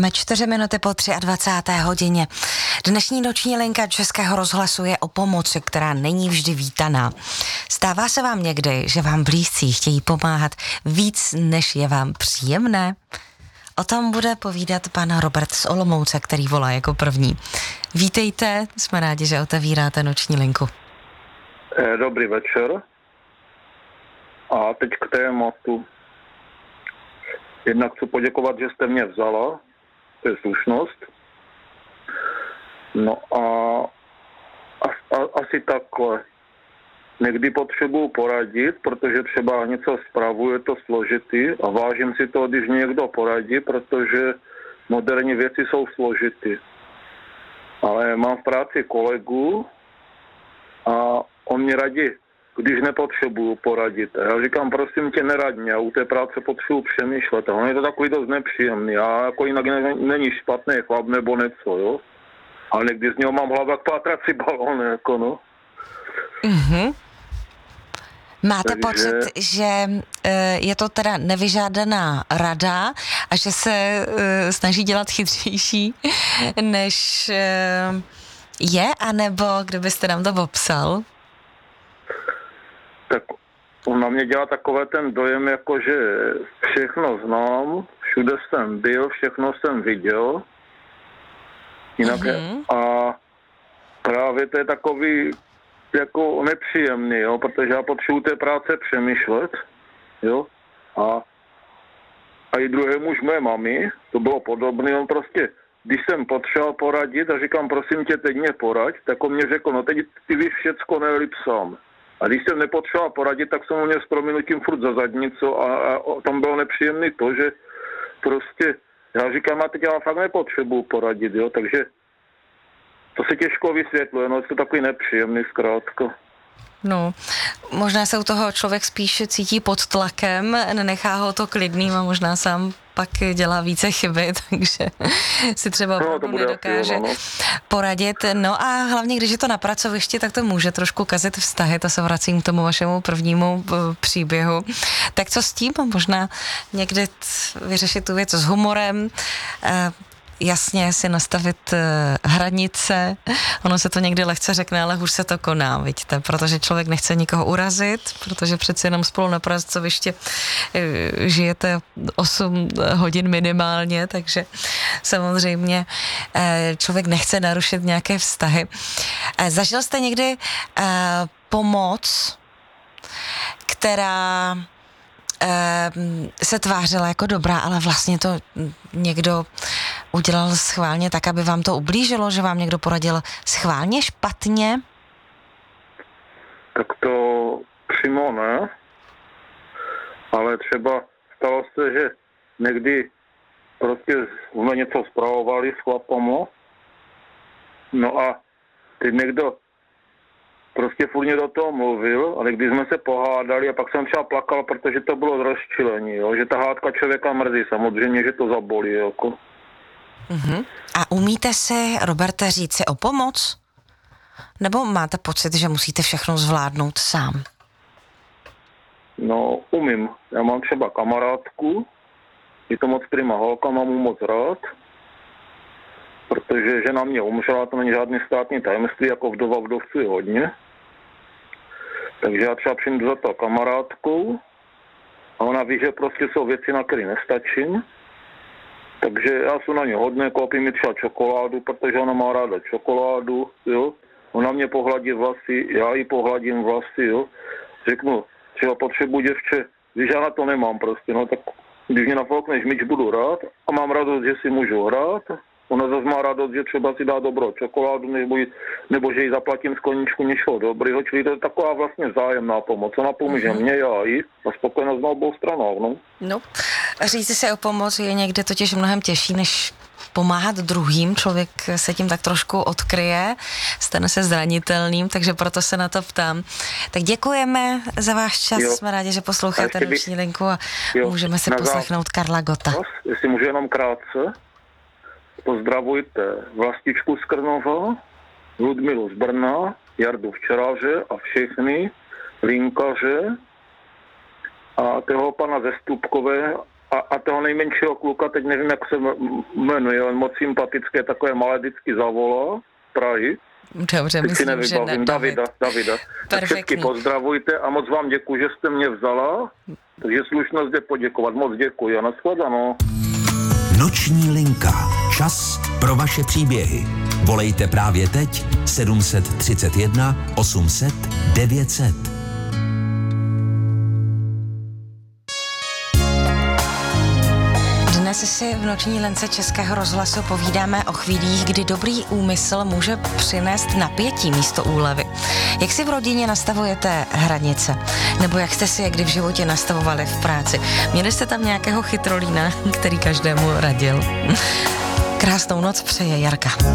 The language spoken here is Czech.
Máme 4 minuty po 23. hodině. Dnešní noční linka Českého rozhlasu je o pomoci, která není vždy vítaná. Stává se vám někdy, že vám blízcí chtějí pomáhat víc, než je vám příjemné? O tom bude povídat pan Robert z Olomouce, který volá jako první. Vítejte, jsme rádi, že otevíráte noční linku. Dobrý večer. A teď k tématu. Jednak chci poděkovat, že jste mě vzala. To je slušnost. No a asi takhle. Někdy potřebuji poradit, protože třeba něco spravuje to složitý a vážím si to, když někdo poradí, protože moderní věci jsou složitý. Ale mám v práci kolegu a on mě radí, když nepotřebuju poradit. Já říkám, prosím tě, nerad mě, já u té práce potřebuji přemýšlet. A on je to takový dost nepříjemný. A jako jinak není špatný chlap nebo něco, jo. Ale někdy z něho mám hlavu jak pátrací balón, jako no. Mhm. Máte pocit, že je to teda nevyžádaná rada a že se snaží dělat chytřejší, než je, anebo kdybyste nám to popsal? Tak on na mě dělá takové ten dojem, jako že všechno znám, všude jsem byl, všechno jsem viděl. Jinak a právě to je takový jako nepříjemný, jo, protože já potřebuji té práce přemýšlet, jo, a i druhý muž mé mami, to bylo podobné, on prostě, když jsem potřeboval poradit a říkám, prosím tě, teď mě poraď, tak on mě řekl, no teď ty víš všecko, nejlíp sám. A když jsem nepotřeboval poradit, tak jsem mě s prominutím furt za zadnicu a tam bylo nepříjemný to, že prostě, já říkám, a teď já fakt nepotřebuji poradit, jo, takže to se těžko vysvětluje, no je to takový nepříjemný zkrátka. No, možná se u toho člověk spíš cítí pod tlakem, nenechá ho to klidným a možná sám pak dělá více chyby, takže si třeba nedokáže poradit. No a hlavně, když je to na pracovišti, tak to může trošku kazit vztahy, to se vracím k tomu vašemu prvnímu příběhu. Tak co s tím? Možná někdy vyřešit tu věc s humorem, jasně si nastavit hranice, ono se to někdy lehce řekne, ale hůř se to koná, vidíte, protože člověk nechce nikoho urazit, protože přeci jenom spolu na pracovišti žijete 8 hodin minimálně, takže samozřejmě člověk nechce narušit nějaké vztahy. Zažil jste někdy pomoc, která se tvářila jako dobrá, ale vlastně to někdo udělal schválně tak, aby vám to ublížilo, že vám někdo poradil schválně špatně? Tak to přímo ne, ale třeba stalo se, že někdy prostě jsme něco spravovali s chlapama, no a teď někdo prostě furt do toho mluvil, ale když jsme se pohádali a pak jsem třeba plakal, protože to bylo rozčilení, jo, že ta hádka člověka mrzí, samozřejmě, že to zabolí, jako. Uh-huh. A umíte si, Roberte, říct si o pomoc? Nebo máte pocit, že musíte všechno zvládnout sám? No, umím. Já mám třeba kamarádku, je to moc prima holka, mám mu moc rád, protože žena mě umřela, to není žádný státní tajemství, jako vdova vdovců je hodně. Takže já třeba přijdu za to kamarádkou a ona ví, že prostě jsou věci, na které nestačím. Takže já jsem na ně hodně, koupím mi třeba čokoládu, protože ona má ráda čokoládu, jo. Ona mě pohladí vlasy, já jí pohladím vlasy, jo. Řeknu, třeba potřebuji děvče, víš, já na to nemám prostě, no tak když mě nafoukneš myč, budu rád a mám radost, že si můžu hrát. Ona zase má radost, že třeba si dá dobrou čokoládu, nebo že jí zaplatím z koníčku něčeho dobrýho, čili to je taková vlastně vzájemná pomoc. Ona pomůže mě, já jí a spokojenost na obou stranách, no. No, říci se o pomoc je někde totiž mnohem těžší, než pomáhat druhým. Člověk se tím tak trošku odkryje, stane se zranitelným, takže proto se na to ptám. Tak děkujeme za váš čas, jsme rádi, že posloucháte noční linku a můžeme si poslechnout Karla Gotta. Jestli můžu jenom krátce. Pozdravujte Vlastičku z Krnova, Ludmilu z Brna, Jardu Včeráře a všechny linkaře a toho pana ze Stupkové A toho nejmenšího kluka, teď nevím, jak se jmenuje, on moc sympatické, takové malé vždycky zavolá Prahy. Dobře, myslím, že ne. Davida. Tak všetky pozdravujte a moc vám děkuji, že jste mě vzala. Takže slušnost je poděkovat. Moc děkuji a nashledanou. Noční linka. Čas pro vaše příběhy. Volejte právě teď 731 800 900. Dnes si v Noční lince Českého rozhlasu povídáme o chvílích, kdy dobrý úmysl může přinést napětí místo úlevy. Jak si v rodině nastavujete hranice? Nebo jak jste si je kdy v životě nastavovali v práci? Měli jste tam nějakého chytrolína, který každému radil? Krásnou noc přeje Jarka.